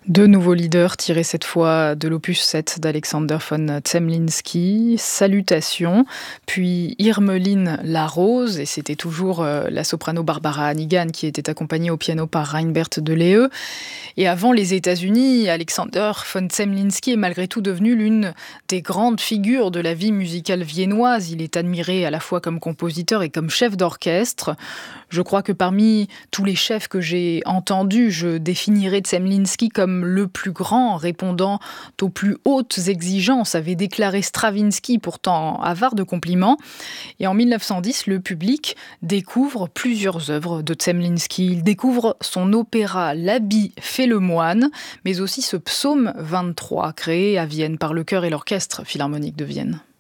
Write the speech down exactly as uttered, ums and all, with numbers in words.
Deux nouveaux leaders tirés cette fois de l'opus sept d'Alexander von Zemlinsky, Salutations, puis Irmeline la Rose, et c'était toujours euh, la soprano Barbara Hannigan qui était accompagnée au piano par Reinbert de Lehe. Et avant les États-Unis, Alexander von Zemlinsky est malgré tout devenu l'une des grandes figures de la vie musicale viennoise. Il est admiré à la fois comme compositeur et comme chef d'orchestre. Je crois que parmi tous les chefs que j'ai entendus, je définirais Zemlinsky comme le plus grand, répondant aux plus hautes exigences, avait déclaré Stravinsky, pourtant avare de compliments. Et en dix-neuf cent dix, le public découvre plusieurs œuvres de Zemlinsky. Il découvre son opéra L'habit fait le moine, mais aussi ce psaume vingt-trois, créé à Vienne par le chœur et l'orchestre philharmonique de Vienne.